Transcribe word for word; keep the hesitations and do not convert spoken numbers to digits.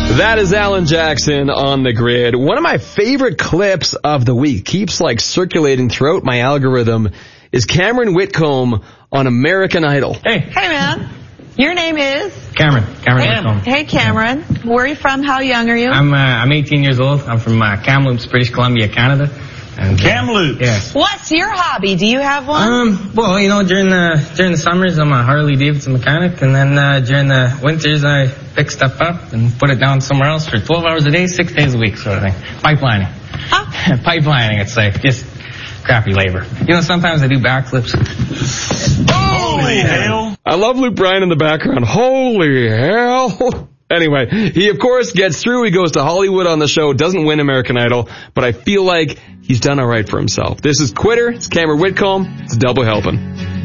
That is Alan Jackson on the Grid. One of my favorite clips of the week, keeps like circulating throughout my algorithm, is Cameron Whitcomb on American Idol. Hey. Hey, man. Your name is? Cameron. Cameron Whitcomb. Hey, Cameron. Where are you from? How young are you? I'm uh, I'm eighteen years old. I'm from uh, Kamloops, British Columbia, Canada. And, uh, Kamloops. Yes. What's your hobby? Do you have one? Um. Well, you know, during the during the summers, I'm a Harley Davidson mechanic, and then uh, during the winters, I pick stuff up and put it down somewhere else for twelve hours a day, six days a week, sort of thing. Pipelining. Huh? Pipelining. It's like just crappy labor. You know, sometimes I do backflips. Holy hell. I love Luke Bryan in the background. Holy hell. Anyway, he of course gets through. He goes to Hollywood on the show, doesn't win American Idol, but I feel like he's done all right for himself. This is Quitter. It's Cameron Whitcomb. It's double helping.